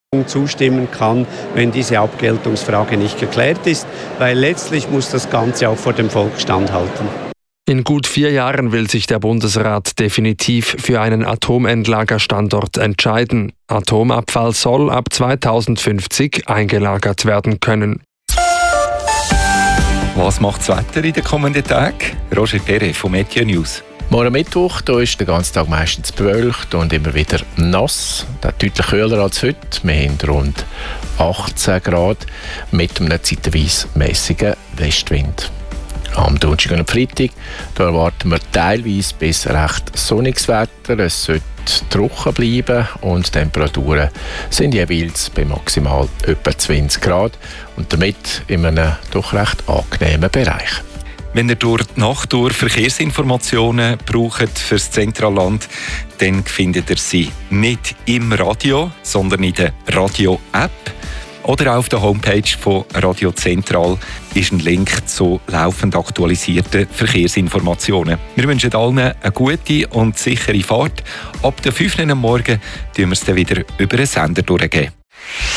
zustimmen kann, wenn diese Abgeltungsfrage nicht geklärt ist, weil letztlich muss das Ganze auch vor dem Volk standhalten. In gut 4 Jahren will sich der Bundesrat definitiv für einen Atomendlagerstandort entscheiden. Atomabfall soll ab 2050 eingelagert werden können. Was macht das Wetter in den kommenden Tagen? Roger Perret von Meteo News. Morgen Mittwoch, da ist der ganze Tag meistens bewölkt und immer wieder nass. Das ist deutlich kühler als heute. Wir haben rund 18 Grad mit einem zeitweise mäßigen Westwind. Am Donnerstag und Freitag da erwarten wir teilweise bis recht sonniges Wetter. Es sollte trocken bleiben und die Temperaturen sind jeweils bei maximal etwa 20 Grad und damit in einem doch recht angenehmen Bereich. Wenn ihr durch die Nacht durch Verkehrsinformationen braucht für das Zentralland, dann findet ihr sie nicht im Radio, sondern in der Radio-App. Oder auf der Homepage von Radio Zentral ist ein Link zu laufend aktualisierten Verkehrsinformationen. Wir wünschen allen eine gute und sichere Fahrt. Ab der 5 Uhr am Morgen tun wir es dann wieder über einen Sender durchgeben.